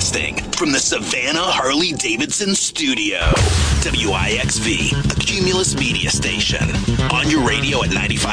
Broadcasting from the Savannah Harley-Davidson studio. WIXV, a Cumulus media station. On your radio at 95.